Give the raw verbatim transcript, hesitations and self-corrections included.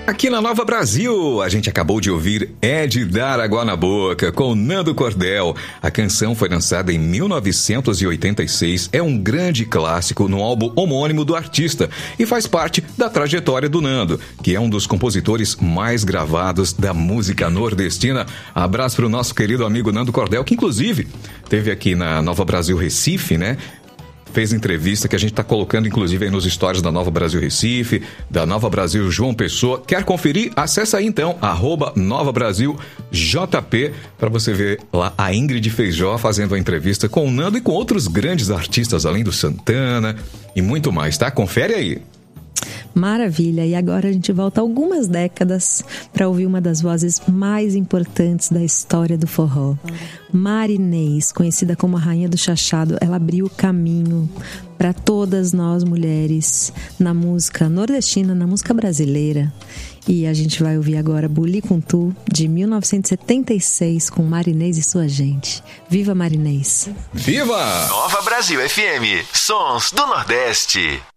Aqui na Nova Brasil, a gente acabou de ouvir É de Dar Água na Boca, com Nando Cordel. A canção foi lançada em mil novecentos e oitenta e seis, é um grande clássico no álbum homônimo do artista e faz parte da trajetória do Nando, que é um dos compositores mais gravados da música nordestina. Abraço para o nosso querido amigo Nando Cordel, que inclusive teve aqui na Nova Brasil Recife, né? Fez entrevista que a gente está colocando inclusive aí nos stories da Nova Brasil Recife, da Nova Brasil João Pessoa. Quer conferir? Acessa aí então, arroba Nova Brasil J P, para você ver lá a Ingrid Feijó fazendo a entrevista com o Nando e com outros grandes artistas, além do Santana e muito mais, tá? Confere aí. Maravilha, e agora a gente volta algumas décadas para ouvir uma das vozes mais importantes da história do forró. Marinês, conhecida como a Rainha do Chachado, ela abriu o caminho para todas nós mulheres na música nordestina, na música brasileira. E a gente vai ouvir agora Buli com Tu, de mil novecentos e setenta e seis, com Marinês e sua gente. Viva Marinês! Viva! Nova Brasil F M, Sons do Nordeste.